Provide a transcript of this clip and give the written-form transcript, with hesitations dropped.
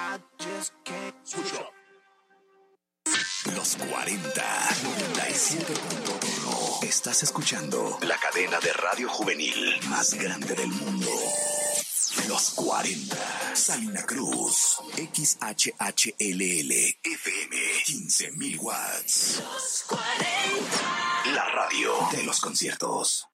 Los 40, 97.1. Estás escuchando la cadena de radio juvenil más grande del mundo. Los 40. Salina Cruz. XHHLL. FM. 15,000 watts. Los 40. La radio de los conciertos.